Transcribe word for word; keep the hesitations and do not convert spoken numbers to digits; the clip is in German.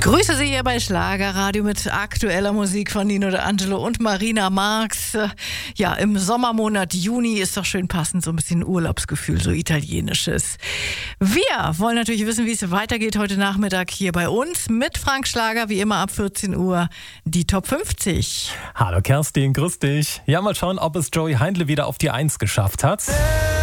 Grüße Sie hier bei Schlagerradio mit aktueller Musik von Nino D'Angelo und Marina Marx. Ja, im Sommermonat Juni ist doch schön passend, so ein bisschen Urlaubsgefühl, so italienisches. Wir wollen natürlich wissen, wie es weitergeht heute Nachmittag hier bei uns mit Frank Schlager, wie immer ab vierzehn Uhr, die Top fünfzig. Hallo Kerstin, grüß dich. Ja, mal schauen, ob es Joey Heindle wieder auf die Eins geschafft hat.